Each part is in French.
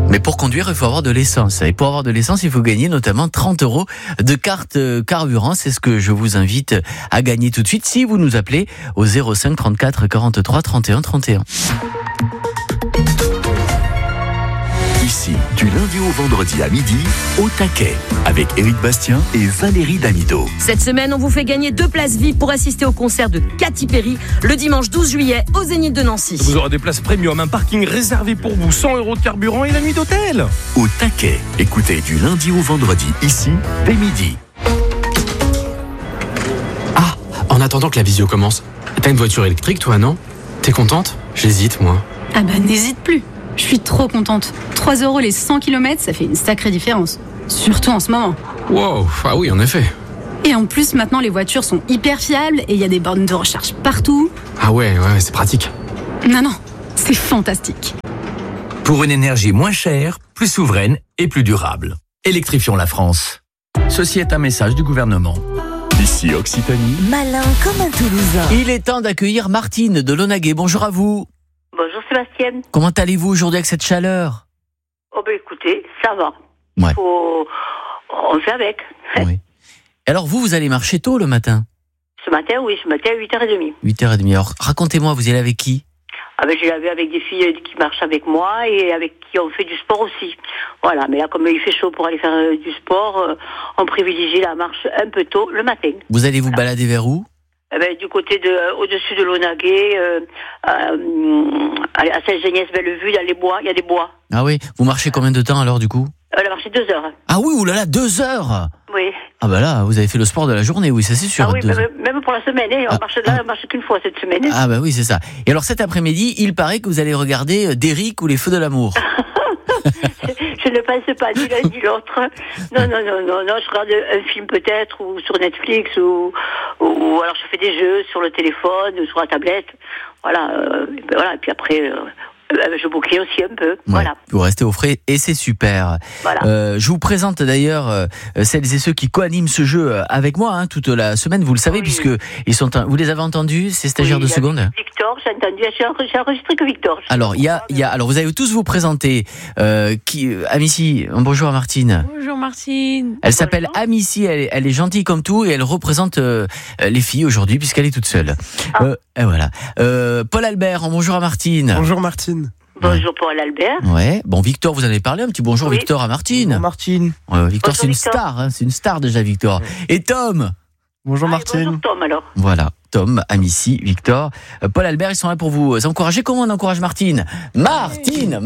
Mais pour conduire, il faut avoir de l'essence. Et pour avoir de l'essence, il faut gagner notamment 30 € de carte carburant. C'est ce que je vous invite à gagner tout de suite si vous nous appelez au 05 34 43 31 31. Ici, du lundi au vendredi à midi, au taquet, avec Éric Bastien et Valérie Damido. Cette semaine, on vous fait gagner 2 places VIP pour assister au concert de Katy Perry le dimanche 12 juillet au Zénith de Nancy. Vous aurez des places premium, un parking réservé pour vous, 100 € de carburant et la nuit d'hôtel. Au taquet, écoutez du lundi au vendredi, ici, dès midi. Ah, en attendant que la visio commence, t'as une voiture électrique toi, non? T'es contente? J'hésite, moi. Ah bah n'hésite plus. Je suis trop contente. 3 € les 100 km, ça fait une sacrée différence. Surtout en ce moment. Wow, ah oui, en effet. Et en plus, maintenant, les voitures sont hyper fiables et il y a des bornes de recharge partout. Ah ouais, c'est pratique. Non, c'est fantastique. Pour une énergie moins chère, plus souveraine et plus durable. Électrifions la France. Ceci est un message du gouvernement. Ici, Occitanie. Malin comme un Toulousain. Il est temps d'accueillir Martine de Launaguet. Bonjour à vous. Bonjour Sébastien. Comment allez-vous aujourd'hui avec cette chaleur? Oh ben écoutez, ça va. Ouais. On fait avec. Oui. Alors vous allez marcher tôt le matin? Ce matin à 8h30. 8h30. Alors racontez-moi, vous y allez avec qui? Ah ben je l'avais avec des filles qui marchent avec moi et avec qui on fait du sport aussi. Voilà, mais là comme il fait chaud pour aller faire du sport, on privilégie la marche un peu tôt le matin. Vous allez vous balader vers où? Du côté au-dessus de Launaguet, à Saint-Géniès-Bellevue, il y a des bois. Ah oui, vous marchez combien de temps alors du coup? Elle a marché 2 heures. Ah oui, oulala, 2 heures. Oui. Ah bah là, vous avez fait le sport de la journée, oui, ça c'est sûr. Ah oui, même pour la semaine, on marche qu'une fois cette semaine. Ah bah oui, c'est ça. Et alors cet après-midi, il paraît que vous allez regarder Derrick ou les Feux de l'amour. Je ne pense pas ni l'un ni l'autre. Non, je regarde un film peut-être, ou sur Netflix, ou alors je fais des jeux sur le téléphone, ou sur la tablette. Voilà, et puis après, je bouquine aussi un peu. Ouais, voilà. Vous restez au frais et c'est super. Voilà. Je vous présente d'ailleurs celles et ceux qui co-animent ce jeu avec moi toute la semaine, vous le savez, puisque ils sont. Vous les avez entendus, ces stagiaires de seconde? Victor, j'ai entendu, j'ai enregistré que Victor. Alors alors vous allez tous vous présenter. Amici, bonjour Martine. Bonjour Martine. Elle s'appelle Amici, elle est gentille comme tout et elle représente les filles aujourd'hui puisqu'elle est toute seule. Et voilà. Paul Albert, bonjour à Martine. Bonjour Martine. Bonjour Paul Albert. Ouais. Bon, Victor, vous en avez parlé un petit bonjour Victor à Martine. Bonjour Martine. Victor, c'est une star, c'est une star déjà Victor. Et Tom. Bonjour Martine. Bonjour Tom alors. Voilà, Tom, Amici, Victor, Paul Albert, ils sont là pour vous encourager. Comment on encourage Martine? Martine.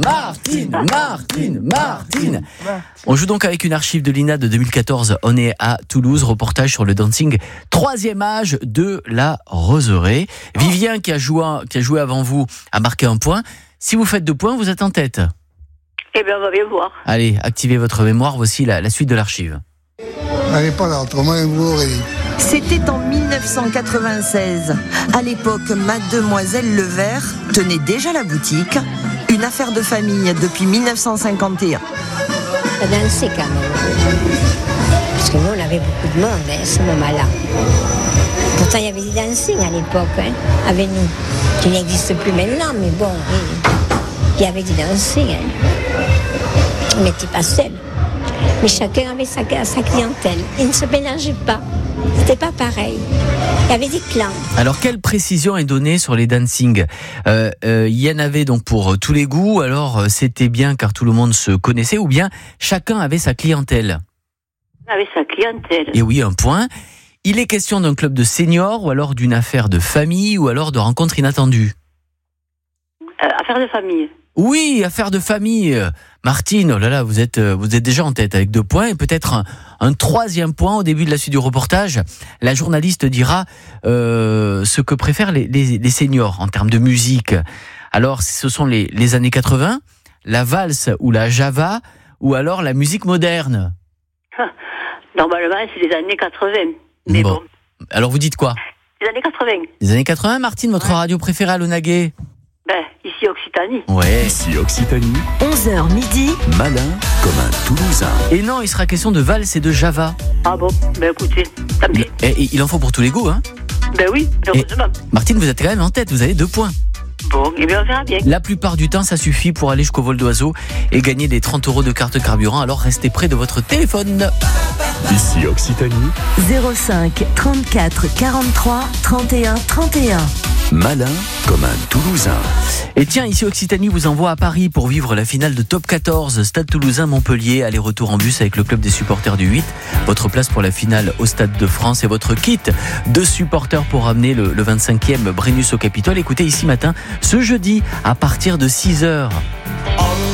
On joue donc avec une archive de l'INA de 2014. On est à Toulouse, reportage sur le dancing 3e âge de la Roseraie. Vivien qui a joué avant vous a marqué un point. Si vous faites 2 points, vous êtes en tête. Eh bien, on va bien voir. Allez, activez votre mémoire, voici la suite de l'archive. Allez, pas là, autrement, vous aurez. C'était en 1996. À l'époque, Mademoiselle Levert tenait déjà la boutique. Une affaire de famille depuis 1951. Ça dansait quand même. Parce que nous, on avait beaucoup de monde à ce moment-là. Pourtant, il y avait des dancing à l'époque, avec nous. Qui n'existe plus maintenant, mais bon, il y avait des dancing. On n'était pas seuls. Mais chacun avait sa clientèle. Ils ne se mélangeaient pas. C'était pas pareil. Il y avait des clans. Alors, quelle précision est donnée sur les dancing? Il y en avait donc pour tous les goûts. Alors, c'était bien car tout le monde se connaissait, ou bien chacun avait sa clientèle? Avait sa clientèle. Et oui, un point. Il est question d'un club de seniors, ou alors d'une affaire de famille, ou alors de rencontre inattendue? Affaire de famille. Oui, affaire de famille. Martine, oh là là, vous êtes déjà en tête avec 2 points et peut-être un 3e point au début de la suite du reportage. La journaliste dira ce que préfèrent les seniors en termes de musique. Alors, ce sont les années 80, la valse ou la java, ou alors la musique moderne? Normalement, c'est les années 80. Mais bon. Alors, vous dites quoi? Les années 80. Les années 80, Martine, votre radio préférée à Launaguet? Ici Occitanie. Ouais. Ici Occitanie. 11h midi. Malin comme un Toulousain. Et non, il sera question de valse et de java. Ah bon, écoutez, tant pis. Et il en faut pour tous les goûts, hein? Oui, heureusement. Martine, vous êtes quand même en tête, vous avez 2 points. Bon, et bien on verra bien. La plupart du temps, ça suffit pour aller jusqu'au vol d'oiseau et gagner des 30 € de carte carburant. Alors restez près de votre téléphone. Ici Occitanie, 05 34 43 31 31. malin comme un Toulousain. Et tiens, ici Occitanie vous envoie à Paris pour vivre la finale de Top 14, Stade Toulousain-Montpellier, aller-retour en bus avec le club des supporters du 8. Votre place pour la finale au Stade de France et votre kit de supporters pour ramener le 25e Brennus au Capitole. Écoutez, ici matin, ce jeudi, à partir de 6h,